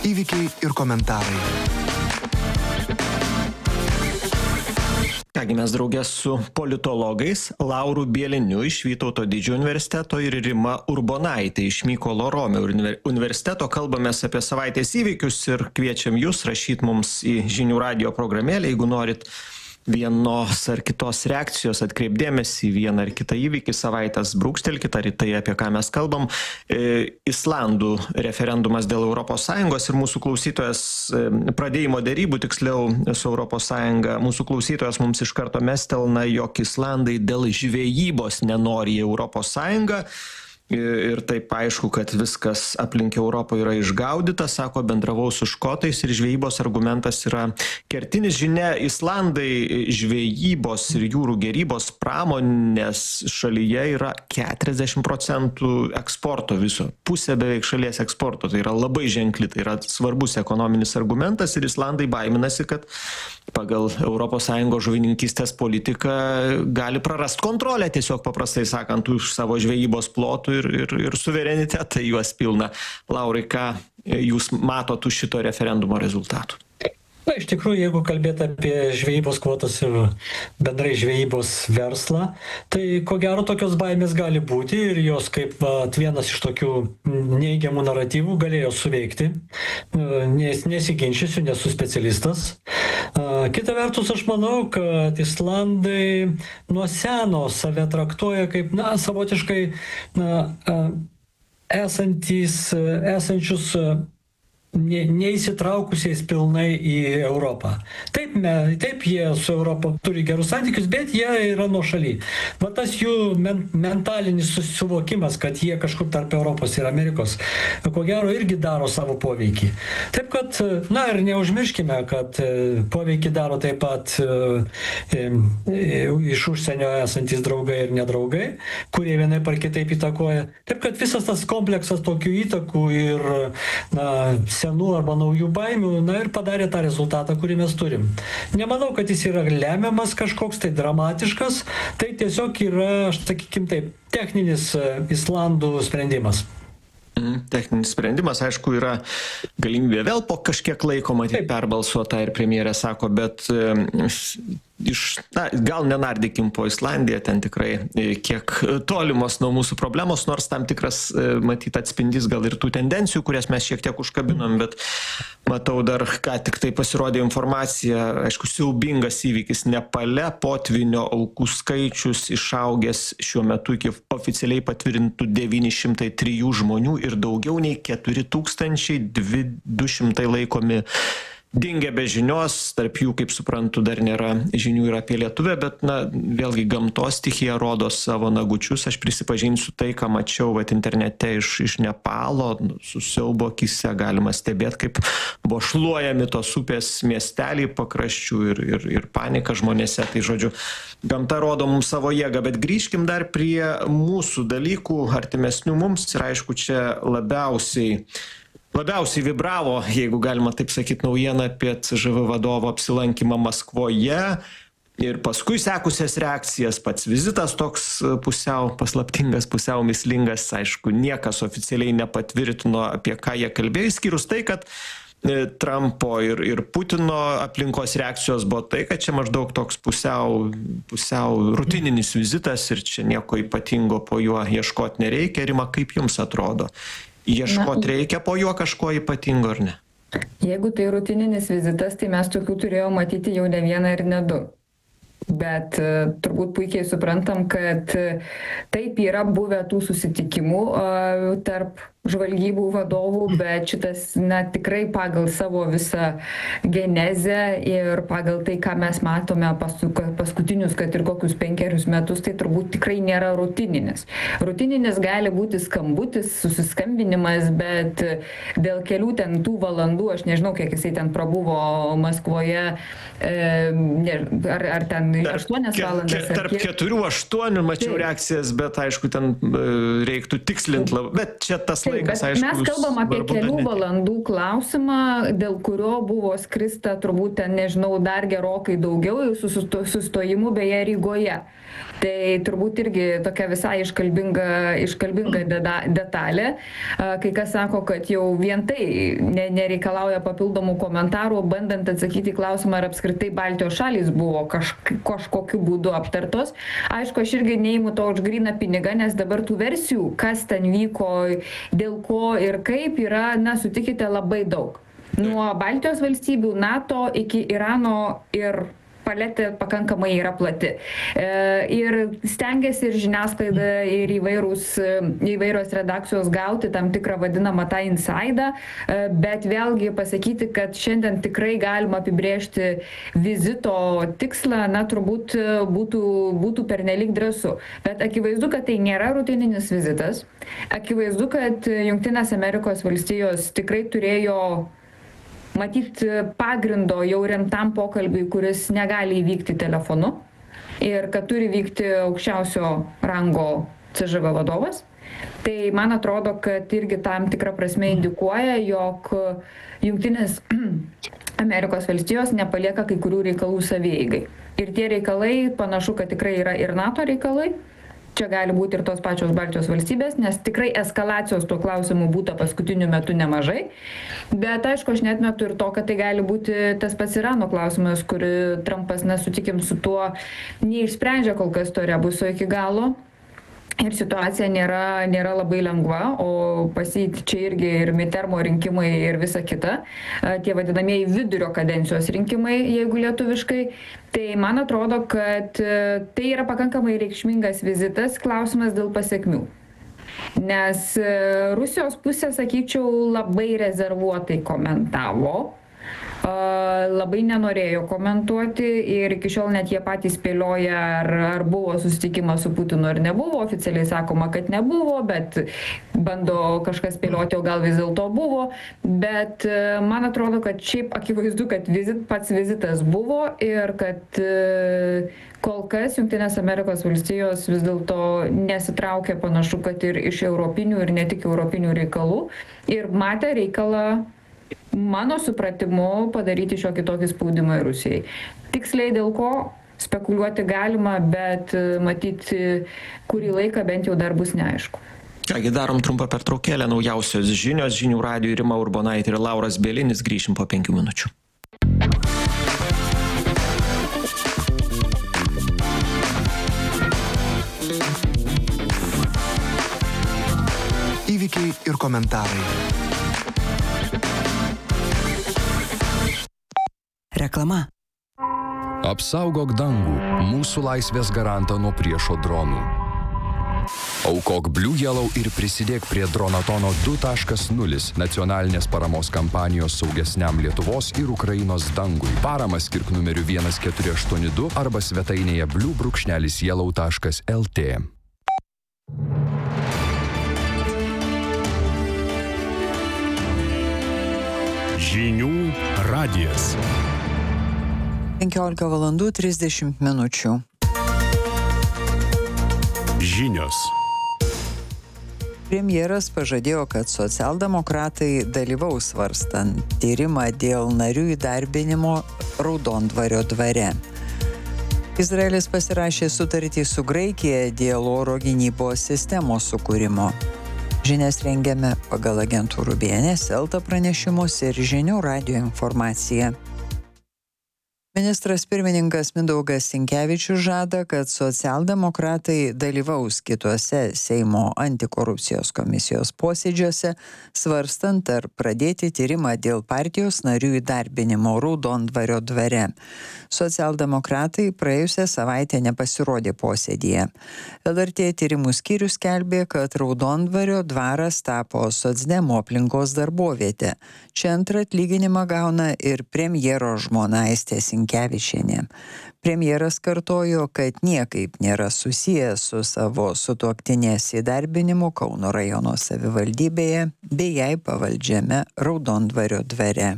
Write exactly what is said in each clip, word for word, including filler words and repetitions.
Įvykiai ir komentarai. Kągi mes draugės su politologais Lauru Bieliniu iš Vytauto Didžiojo universiteto ir Rima Urbonaitė iš Mykolo Romerio universiteto kalbamės apie savaitės įvykius ir kviečiam jūs rašyt mums į žinių radijo programėlę, jeigu norit vienos ar kitos reakcijos atkreip dėmesį į vieną ar kitą įvykį savaitės, brūkštelkit, ar į tai, apie ką mes kalbam. E, Islandų referendumas dėl Europos Sąjungos ir mūsų klausytojas e, pradėjimo dėrybų, tiksliau su Europos Sąjunga, mūsų klausytojas mums iš karto mestelna, jog Islandai dėl žvejybos nenori į Europos Sąjungą. Ir taip aišku, kad viskas aplink Europą yra išgaudyta, sako, bendravau su škotais ir žvejybos argumentas yra kertinis. Žinia, Islandai žvejybos ir jūrų gėrybos pramonės šalyje yra keturiasdešimt procentų eksporto viso, pusė beveik šalies eksporto, tai yra labai ženkli, tai yra svarbus ekonominis argumentas ir Islandai baiminasi, kad pagal Europos Sąjungos žuvininkystės politiką gali prarast kontrolę, tiesiog paprastai sakant, už savo žvejybos plotų ir, ir, ir suverenitetą juos pilna. Laurai, ką jūs matot už šito referendumo rezultatų? Na, iš tikrųjų, jeigu kalbėti apie žvejybos kvotas ir bendrai žvejybos verslą, tai ko gero tokios baimės gali būti ir jos kaip vat, vienas iš tokių neigiamų naratyvų galėjo suveikti. Nes, nesiginčysiu, nesu specialistas. Kita vertus, aš manau, kad Islandai nuo seno save traktuoja kaip, na, savotiškai na, esantys, esančius Ne, neįsitraukusiais pilnai į Europą. Taip, me, taip jie su Europa turi gerus santykius, bet jie yra nuošaly. Va tas jų men, mentalinis susivokimas, kad jie kažkur tarp Europos ir Amerikos, ko gero irgi daro savo poveikį. Taip kad, na ir neužmirškime, kad poveikį daro taip pat e, e, iš užsienio esantis draugai ir nedraugai, kurie vienai par kitaip įtakoja. Taip kad visas tas kompleksas tokių įtakų ir, na, senų arba naujų baimių, na ir padarė tą rezultatą, kurį mes turim. Nemanau, kad jis yra lemiamas kažkoks tai dramatiškas, tai tiesiog yra, aš sakykim taip, techninis Islandų sprendimas. Mm, techninis sprendimas, aišku, yra galimybė vėl po kažkiek laiko matyti perbalsuotą ir premjerė sako, bet e, iš, na, gal nenardykim po Islandiją, ten tikrai e, kiek tolimos nuo mūsų problemos, nors tam tikras e, matyt atspindys gal ir tų tendencijų, kurias mes šiek tiek užkabinom, bet matau dar, ką tik tai pasirodė informacija, aišku, siaubingas įvykis Nepale, potvinio aukų skaičius išaugęs šiuo metu iki oficialiai patvirtintų devyni šimtai trijų žmonių ir daugiau nei keturi tūkstančiai du šimtai laikomi dingę be žinios, tarp jų, kaip suprantu, dar nėra žinių ir apie Lietuvę, bet, na, vėlgi gamtos stichija rodo savo nagučius. Aš prisipažinsiu tai, ką mačiau vat, internete iš, iš Nepalo, su siaubo akyse galima stebėti, kaip buvo šluojami tos upės miesteliai pakraščių ir, ir, ir panika žmonėse. Tai, žodžiu, gamta rodo mums savo jėgą, bet grįžkim dar prie mūsų dalykų, artimesnių mums ir, aišku, čia labiausiai Labiausiai vibravo, jeigu galima taip sakyti, naujiena apie C Ž V vadovo apsilankymą Maskvoje ir paskui sekusias reakcijas, pats vizitas toks pusiau paslaptingas, pusiau mislingas, aišku, niekas oficialiai nepatvirtino, apie ką jie kalbėjo, išskyrus tai, kad Trumpo ir, ir Putino aplinkos reakcijos buvo tai, kad čia maždaug toks pusiau, pusiau rutininis vizitas ir čia nieko ypatingo po juo ieškoti nereikia. Rima, kaip jums atrodo? Ieškoti reikia po juo kažko ypatingo, ar ne? Jeigu tai rutininis vizitas, tai mes tokių turėjome matyti jau ne vieną ir ne du. Bet uh, turbūt puikiai suprantam, kad uh, taip yra buvę tų susitikimų uh, tarp žvalgybų vadovų, bet šitas, na, tikrai pagal savo visą genezę ir pagal tai, ką mes matome pasu, paskutinius, kad ir kokius penkerius metus, tai turbūt tikrai nėra rutininis. Rutininis gali būti skambutis, susiskambinimas, bet dėl kelių ten tų valandų, aš nežinau, kiek jisai ten prabuvo Maskvoje, e, ar, ar ten aštuonias valandas. Ke, tarp keturių, aštuonių mačiau tai reakcijas, bet aišku, ten reiktų tikslinti labai, bet čia tas Taip, laikas, aišku, mes kalbam apie kelių valandų klausimą, dėl kurio buvo skrista turbūt ten, nežinau, dar gerokai daugiau su sustojimu beje Rygoje. Tai turbūt irgi tokia visai iškalbinga, iškalbinga deda, detalė. Kai kas sako, kad jau vien tai ne, nereikalauja papildomų komentarų, bandant atsakyti į klausimą, ar apskritai Baltijos šalys buvo kažk, kažkokiu būdu aptartos. Aišku, aš irgi neįimu to už gryną pinigą, nes dabar tų versijų, kas ten vyko, dėl ko ir kaip, yra, na, sutikite, labai daug. Nuo Baltijos valstybių, NATO iki Irano ir paletė pakankamai yra plati. E, ir stengiasi ir žiniasklaida, ir įvairūs, įvairios redakcijos gauti tam tikrą vadinamą tą insaidą, e, bet vėlgi pasakyti, kad šiandien tikrai galima apibrėžti vizito tikslą, na, turbūt būtų, būtų pernelyg drąsu. Bet akivaizdu, kad tai nėra rutininis vizitas. Akivaizdu, kad Jungtinės Amerikos valstijos tikrai turėjo matyt pagrindo jau rimtam pokalbiui, kuris negali įvykti telefonu ir kad turi vykti aukščiausio rango C Ž V vadovas. Tai man atrodo, kad irgi tam tikrą prasme indikuoja, jog Jungtinės Amerikos valstijos nepalieka kai kurių reikalų savieigai. Ir tie reikalai panašu, kad tikrai yra ir NATO reikalai. Čia gali būti ir tos pačios Baltijos valstybės, nes tikrai eskalacijos tuo klausimu būta paskutiniu metu nemažai. Bet aišku, aš neatmetu ir to, kad tai gali būti tas pats Irano klausimas, kurį Trumpas, nesutikim su tuo, neišsprendžia kol kas to rebuso iki galo. Ir situacija nėra, nėra labai lengva, o pasiti čia irgi ir midtermo rinkimai ir visa kita, tie vadinamieji vidurio kadencijos rinkimai, jeigu lietuviškai. Tai man atrodo, kad tai yra pakankamai reikšmingas vizitas, klausimas dėl pasiekmių. Nes Rusijos pusė, sakyčiau, labai rezervuotai komentavo. Labai nenorėjo komentuoti ir iki šiol net jie patys spėlioja, ar, ar buvo susitikimas su Putinu ar nebuvo. Oficialiai sakoma, kad nebuvo, bet bando kažkas spėlioti, o gal vis dėlto buvo. Bet man atrodo, kad šiaip akivaizdu, kad vizit, pats vizitas buvo ir kad kol kas Jungtinės Amerikos valstijos vis dėlto nesitraukė, panašu, kad ir iš europinių ir ne tik europinių reikalų ir matė reikalą, mano supratimu, padaryti šiokį tokį spaudimą Rusijai. Tiksliai dėl ko spekuliuoti galima, bet matyti kurį laiką bent jau dar bus neaišku. Kągi, darom trumpą pertraukėlę, naujausios žinios, žinių radijo Rima Urbonaitė ir Lauras Bielinis, grįšim po penkių minučių. Įvykiai ir komentarai. Reklama. Apsaugok dangų, mūsų laisvės garantą nuo priešo dronų. Aukok Blue Yellow ir prisidėk prie Dronatono du taškas nulis nacionalinės paramos kampanijos saugesniam Lietuvos ir Ukrainos dangui. Paramą skirk numeriu vienas keturi aštuoni du arba svetainėje blue brūkšnelis yellow taškas L T. Žinių radijas. penkiolika valandų trisdešimt minučių. Žinios. Premjeras pažadėjo, kad socialdemokratai dalyvaus svarstant tyrimą dėl narių įdarbinimo Raudondvario dvare. Izraelis pasirašė sutartį su Graikija dėl oro gynybos sistemos sukūrimo. Žinias rengiame pagal agentūrų B N S, Elta pranešimus ir žinių radijo informaciją. Ministras pirmininkas Mindaugas Sinkevičius žada, kad socialdemokratai dalyvaus kituose Seimo antikorupcijos komisijos posėdžiuose, svarstant ar pradėti tyrimą dėl partijos narių įdarbinimo Raudondvario dvare. Socialdemokratai praėjusią savaitę nepasirodė posėdyje. L R T tyrimų skyrius skelbė, kad Raudondvario dvaras tapo socdemų aplinkos darbovietė. Čia antrą atlyginimą gauna ir premjero žmona Aistė Sinkevičienė. Premjeras kartojo, kad niekaip nėra susijęs su savo sutuoktinės įdarbinimu Kauno rajono savivaldybėje bei jai pavaldžiame Raudondvario dvare.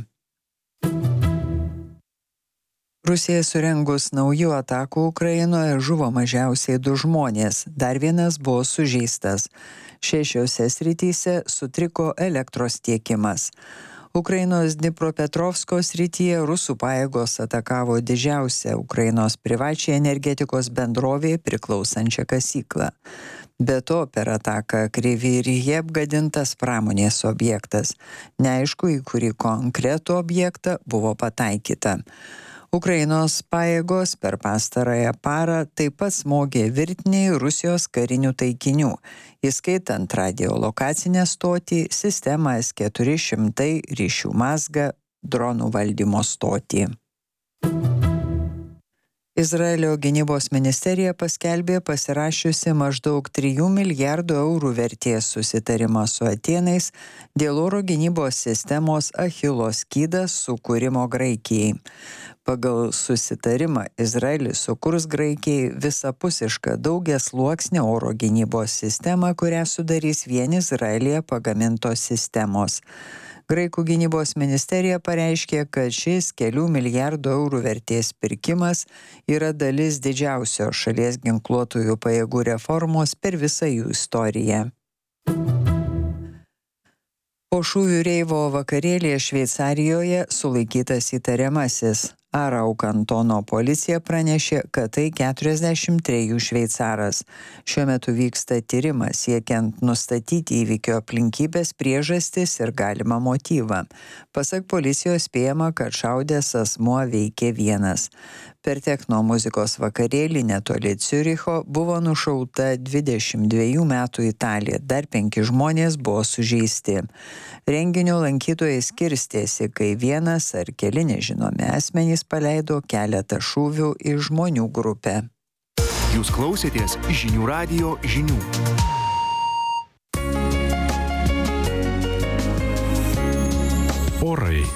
Rusija surengus naujų atakų Ukrainoje žuvo mažiausiai du žmonės, dar vienas buvo sužeistas. Šešiose srityse sutriko elektros tiekimas. Ukrainos Dnipropetrovsko srityje rusų pajėgos atakavo didžiausią Ukrainos privačią energetikos bendrovė priklausančią kasyklą. Be to, per ataką Kryvyryje apgadintas pramonės objektas. Neaišku, į kurį konkretų objektą buvo pataikyta. Ukrainos pajėgos per pastarąją parą taip pat smogė virtiniai Rusijos karinių taikinių, įskaitant radiolokacinę stotį, sistemą S keturi šimtai, ryšių mazgą, dronų valdymo stotį. Izraelio gynybos ministerija paskelbė pasirašiusi maždaug trijų milijardų eurų vertės susitarimą su Atėnais dėl oro gynybos sistemos Achilo skydas sukūrimo Graikijai. Pagal susitarimą Izraelis sukurs Graikijai visapusišką daugiasluoksnę oro gynybos sistemą, kurią sudarys vien Izraelyje pagamintos sistemos. Graikų gynybos ministerija pareiškė, kad šis kelių milijardų eurų vertės pirkimas yra dalis didžiausios šalies ginkluotųjų pajėgų reformos per visą jų istoriją. Po šūvių reivo vakarėlyje Šveicarijoje sulaikytas įtariamasis. Arau kantono policija pranešė, kad tai keturiasdešimt trejų šveicaras. Šiuo metu vyksta tyrimas siekiant nustatyti įvykio aplinkybės, priežastis ir galimą motyvą. Pasak policijos spėjama, kad šaudęs asmuo veikė vienas. Per techno muzikos vakarėlį netoli Ciuricho buvo nušauta dvidešimt dviejų metų Italė, dar penki žmonės buvo sužeisti. Renginio lankytojai skirstėsi, kai vienas ar keli nežinomi asmenys paleido keletą šūvių į žmonių grupę. Jūs klausėtės Žinių radijo žinių. Orai.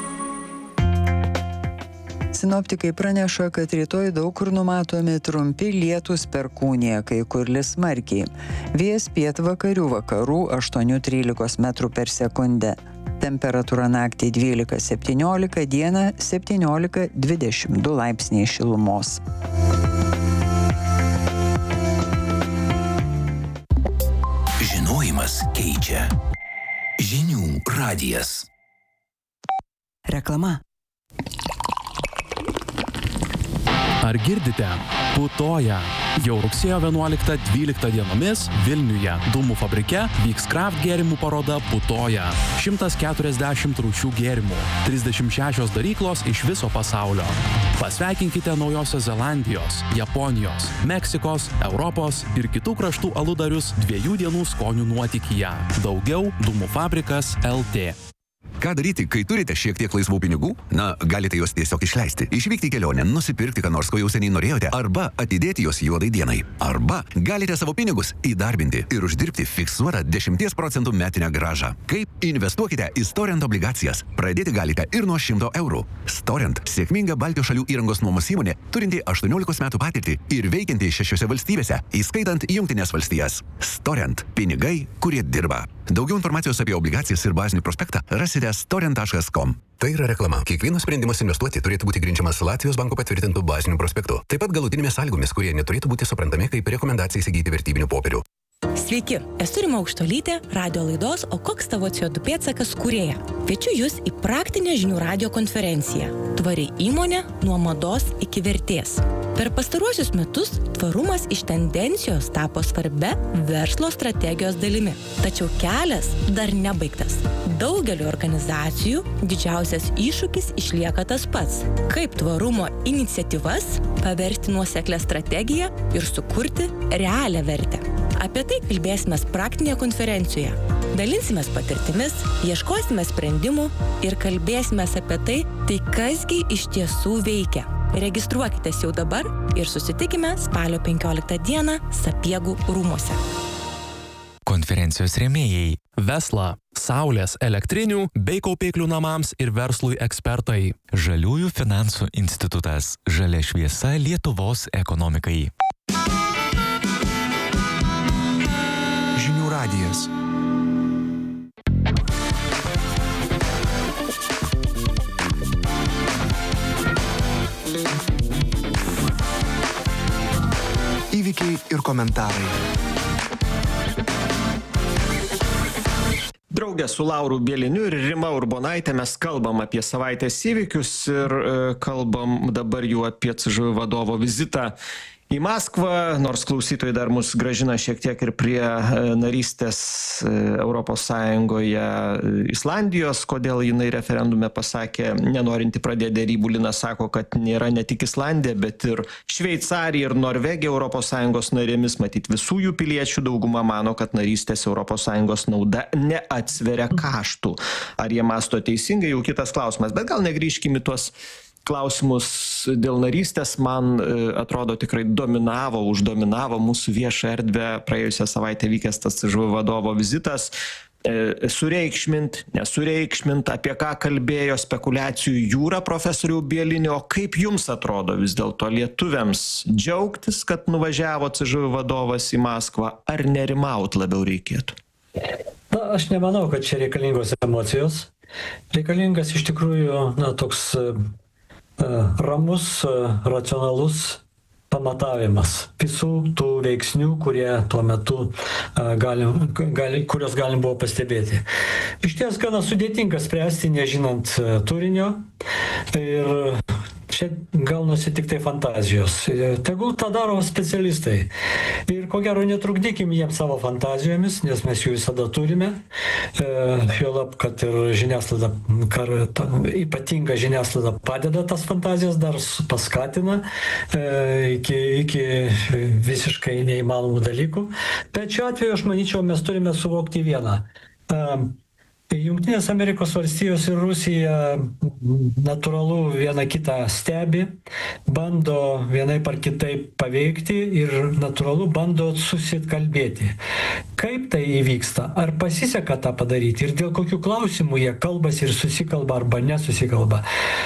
Sinoptikai praneša, kad rytoj daug kur numatomi trumpi lietūs perkūnija, kai kur lis smarkiai. Vėjas pietvakarių vakarų aštuoni trylika metrų per sekundę. Temperatūra naktį dvylika septyniolika, dieną septyniolika dvidešimt du laipsniai šilumos. Žinojimas keičia. Žinių radijas. Reklama. Ar girdite? Putoja. Jau rugsėjo vienuoliktą dvyliktą dienomis Vilniuje Dūmų fabrike vyks kraft gėrimų paroda Putoja. šimtas keturiasdešimt rūšių gėrimų, trisdešimt šešios daryklos iš viso pasaulio. Pasveikinkite Naujosios Zelandijos, Japonijos, Meksikos, Europos ir kitų kraštų aludarius dviejų dienų skonių nuotykyje. Daugiau Dūmų fabrikas L T. Ką daryti, kai turite šiek tiek laisvų pinigų? Na, galite juos tiesiog išleisti. Išvykti į kelionę, nusipirkti, ką nors, ko jau seniai norėjote, arba atidėti juos juodai dienai. Arba galite savo pinigus įdarbinti ir uždirbti fiksuotą dešimties procentų metinę grąžą. Kaip? Investuokite į Storent obligacijas. Pradėti galite ir nuo šimto eurų. Storent – sėkminga Baltijos šalių įrangos nuomos įmonė, turinti aštuoniolikos metų patirtį ir veikianti šešiose valstybėse, įskaitant Jungtines valstijas. Storent – pinigai, kurie dirba. Daugiau informacijos apie obligacijas ir bazinį prospektą rasite storent taškas com. Tai yra reklama. Kiekvienas sprendimas investuoti turėtų būti grindžiamas Latvijos banko patvirtintų bazinių prospektų. Taip pat galutinėmis sąlygomis, kurie neturėtų būti suprantami kaip rekomendacija įsigyti vertybinių popierių. Sveiki, esu Rima Aukštuolytė, radio laidos O koks tavo C O du pėdsakas kūrėja. Kviečiu jūs į praktinę žinių radio konferenciją. Tvari įmonė nuo mados iki vertės. Per pastaruosius metus tvarumas iš tendencijos tapo svarbia verslo strategijos dalimi. Tačiau kelias dar nebaigtas. Daugeliu organizacijų didžiausias iššūkis išlieka tas pats. Kaip tvarumo iniciatyvas paversti nuoseklią strategiją ir sukurti realią vertę. Apie tai kalbėsime praktinėje konferencijoje. Dalinsimės patirtimis, ieškosime sprendimų ir kalbėsime apie tai, tai kasgi iš tiesų veikia. Registruokitės jau dabar ir susitikime spalio penkioliktą dieną Sapiegų rūmuose. Konferencijos rėmėjai Vesla, Saulės elektrinių bei kaupiklių namams ir verslui ekspertai. Žaliųjų finansų institutas. Žalia šviesa Lietuvos ekonomikai. Žinių radijas. Įvykiai ir komentarai. Drauge drauge su Lauru Bieliniu ir Rima Urbonaitė mes kalbam apie savaitės įvykius ir kalbam dabar jau apie C Ž V vadovo vizitą į Maskvą, nors klausytojai dar mus grąžina šiek tiek ir prie narystės Europos Sąjungoje Islandijos, kodėl jinai referendume pasakė, nenorinti pradėti dėrybų. Linas sako, kad nėra ne tik Islandija, bet ir Šveicarija ir Norvegija Europos Sąjungos narėmis. Matyt, visų jų piliečių dauguma mano, kad narystės Europos Sąjungos nauda neatsveria kaštų. Ar jie mąsto teisingai, jau kitas klausimas. Bet gal negrįžkime į tuos klausimus dėl narystės. Man atrodo tikrai dominavo, uždominavo mūsų viešą erdvę praėjusią savaitę vykęs tas C Ž V vadovo vizitas. Sureikšmint, nesureikšmint, apie ką kalbėjo, spekulacijų jūra profesorių Bielinio. Kaip jums atrodo vis dėlto lietuviams džiaugtis, kad nuvažiavo C Ž V vadovas į Maskvą, ar nerimaut labiau reikėtų? Na, aš nemanau, kad čia reikalingos emocijos. Reikalingas iš tikrųjų, na, toks ramus, racionalus pamatavimas visų tų veiksnių, kurie tuo metu galim, gali, kurios galim buvo pastebėti. Iš ties gana sudėtinga spręsti, nežinant turinio, ir čia gaunasi tik tai fantazijos. Tegul tą daro specialistai. Ir ko gero netrukdykim jiems savo fantazijomis, nes mes jų visada turime. Juolab, kad ir žiniasklaida, kar, ta, ypatinga žiniasklaida padeda tas fantazijas, dar paskatina iki, iki visiškai neįmanomų dalykų. Bet šiuo atveju aš manyčiau, mes turime suvokti vieną. Jungtinės Amerikos valstijos ir Rusija natūralu viena kitą stebi, bando vienaip ar kitaip paveikti ir natūralu bando susikalbėti. Kaip tai įvyksta? Ar pasiseka tą padaryti? Ir dėl kokių klausimų jie kalbasi ir susikalba arba nesusikalba?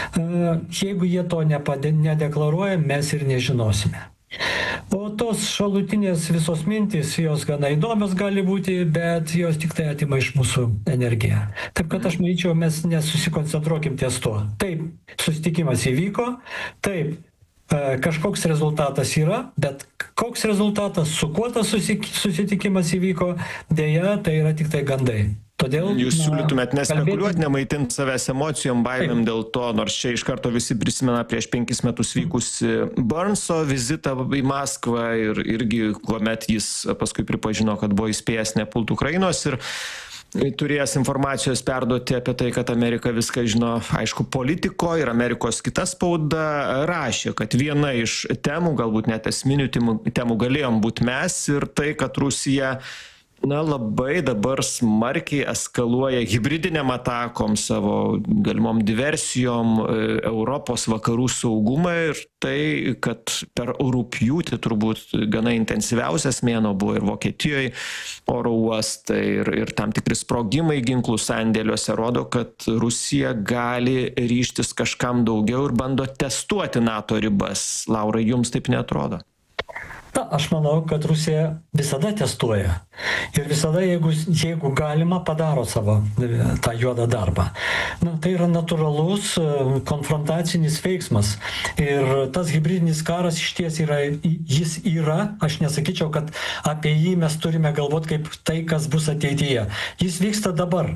Jeigu jie to nepade, nedeklaruoja, mes ir nežinosime. O tos šalutinės visos mintys, jos gana įdomios gali būti, bet jos tik tai atima iš mūsų energiją. Taip kad aš manyčiau, mes nesusikoncentruokim ties to. Taip, susitikimas įvyko, taip, kažkoks rezultatas yra, bet koks rezultatas, su kuo tas susitikimas įvyko, dėja, tai yra tik tai gandai. Todėl, jūs siūlytumėt nespekuliuoti, nemaitinti savęs emocijom, baimėm dėl to, nors čia iš karto visi prisimena prieš penkis metus vykusi Burnso vizitą į Maskvą ir irgi, kuomet jis paskui pripažino, kad buvo įspėjęs nepult Ukrainos ir turėjęs informacijos perduoti apie tai, kad Amerika viską žino, aišku, politiko ir Amerikos kita spauda rašė, kad viena iš temų, galbūt net esminių temų galėjom būti mes ir tai, kad Rusija na, labai dabar smarkiai eskaluoja hibridiniam atakom, savo galimom diversijom, Europos vakarų saugumą ir tai, kad per rugpjūtį turbūt gana intensyviausias mėnuo buvo ir Vokietijoje oro uostai ir, ir tam tikri sprogimai ginklų sandėliuose rodo, kad Rusija gali ryžtis kažkam daugiau ir bando testuoti NATO ribas. Laura, jums taip neatrodo? Na, aš manau, kad Rusija visada testuoja. Ir visada, jeigu, jeigu galima, padaro savo tą juodą darbą. Na, tai yra natūralus konfrontacinis veiksmas. Ir tas hybridinis karas iš ties yra, jis yra, aš nesakyčiau, kad apie jį mes turime galvoti kaip tai, kas bus ateityje. Jis vyksta dabar.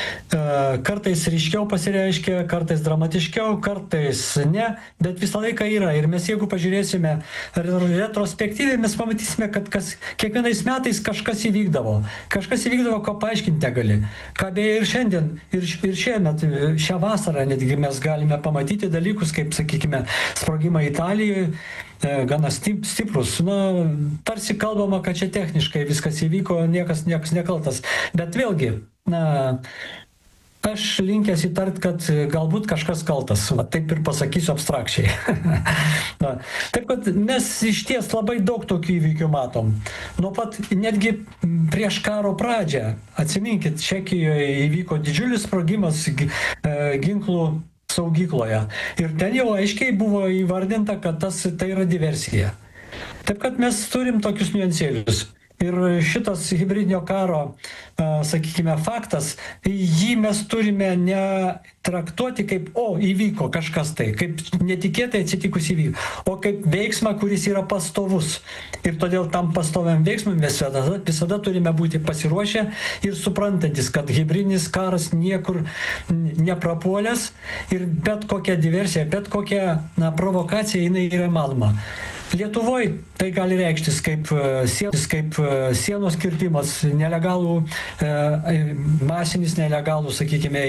Kartais ryškiau pasireiškia, kartais dramatiškiau, kartais ne, bet visą laiką yra. Ir mes jeigu pažiūrėsime retrospektyviai, mes pamatysime, kad kas, kiekvienais metais kažkas įvykdavo. Kažkas įvykdavo, ko paaiškinti negali. Ką beje ir šiandien, ir, ir šiemet, šią vasarą netgi mes galime pamatyti dalykus, kaip, sakykime, sprogimą Italijoje, gana stiprus. Na, tarsi kalbama, kad čia techniškai viskas įvyko, niekas, niekas nekaltas. Bet vėlgi, na, aš linkęs įtart, kad galbūt kažkas kaltas. Va, taip ir pasakysiu abstrakčiai. Na, taip, kad mes iš ties labai daug tokių įvykių matom. Nuo pat netgi prieš karo pradžią, atsiminkit, Čekijoje įvyko didžiulis sprogimas ginklų saugykloje. Ir ten jau aiškiai buvo įvardinta, kad tas, tai yra diversija. Taip, kad mes turim tokius niuansėlius. Ir šitas hibridinio karo, sakykime, faktas, jį mes turime ne traktuoti kaip, o, įvyko kažkas tai, kaip netikėtai atsitikus įvyko, o kaip veiksmą, kuris yra pastovus. Ir todėl tam pastoviam veiksmui mes visada, visada turime būti pasiruošę ir suprantantis, kad hibridinis karas niekur neprapuolęs ir bet kokia diversija, bet kokia na, provokacija, jinai yra įmanoma. Lietuvoje tai gali reikštis kaip, sienos, kaip sienos kirtimas, nelegalų, masinis nelegalų, sakykime,